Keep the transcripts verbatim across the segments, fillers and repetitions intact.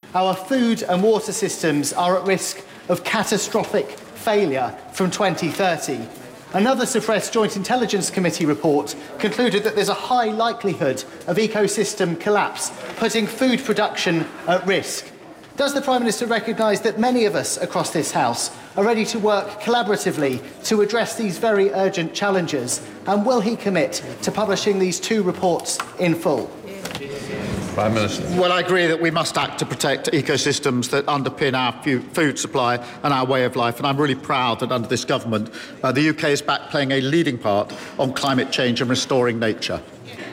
our food and water systems are at risk of catastrophic failure from twenty thirty. Another suppressed Joint Intelligence Committee report concluded that there's a high likelihood of ecosystem collapse, putting food production at risk. Does the Prime Minister recognise that many of us across this House are ready to work collaboratively to address these very urgent challenges? And will he commit to publishing these two reports in full? Prime Minister. Well, I agree that we must act to protect ecosystems that underpin our food supply and our way of life, and I'm really proud that under this government, uh, the U K is back playing a leading part on climate change and restoring nature.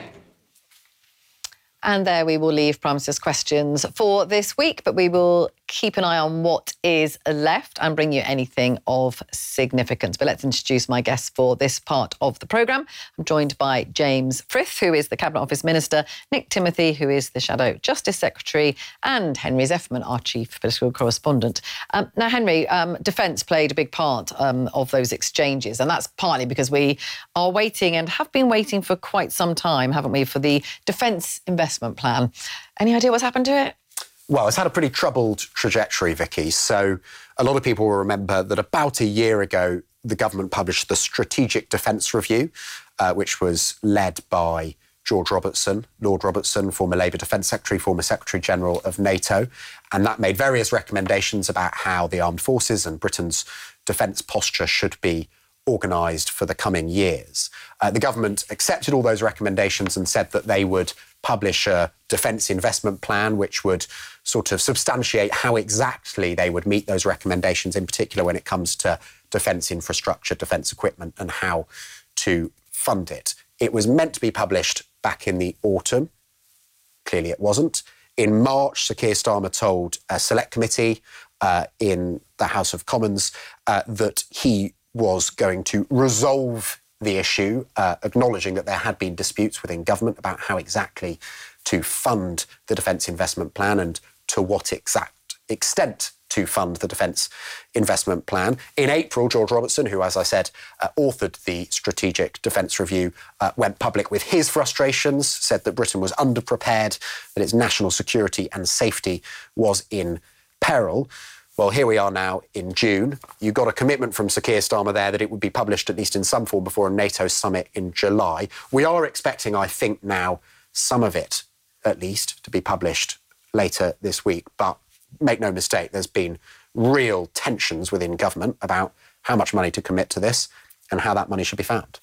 And there we will leave Prime Minister's questions for this week, but we will keep an eye on what is left and bring you anything of significance. But let's introduce my guests for this part of the programme. I'm joined by James Frith, who is the Cabinet Office Minister, Nick Timothy, who is the Shadow Justice Secretary, and Henry Zefferman, our Chief Political Correspondent. Um, now, Henry, um, defence played a big part um, of those exchanges, and that's partly because we are waiting and have been waiting for quite some time, haven't we, for the Defence Investment Plan. Any idea what's happened to it? Well, it's had a pretty troubled trajectory, Vicky. So a lot of people will remember that about a year ago, the government published the Strategic Defence Review, uh, which was led by George Robertson, Lord Robertson, former Labour Defence Secretary, former Secretary-General of NATO. And that made various recommendations about how the armed forces and Britain's defence posture should be organised for the coming years. Uh, the government accepted all those recommendations and said that they would publish a defence investment plan which would sort of substantiate how exactly they would meet those recommendations, in particular when it comes to defence infrastructure, defence equipment and how to fund it. It was meant to be published back in the autumn. Clearly it wasn't. In March, Sir Keir Starmer told a select committee uh, in the House of Commons uh, that he was going to resolve the issue, uh, acknowledging that there had been disputes within government about how exactly to fund the Defence Investment Plan and to what exact extent to fund the Defence Investment Plan. In April, George Robertson, who, as I said, uh, authored the Strategic Defence Review, uh, went public with his frustrations, said that Britain was underprepared, that its national security and safety was in peril. Well, here we are now in June. You got a commitment from Sir Keir Starmer there that it would be published at least in some form before a NATO summit in July. We are expecting, I think now, some of it, at least, to be published later this week. But make no mistake, there's been real tensions within government about how much money to commit to this and how that money should be found.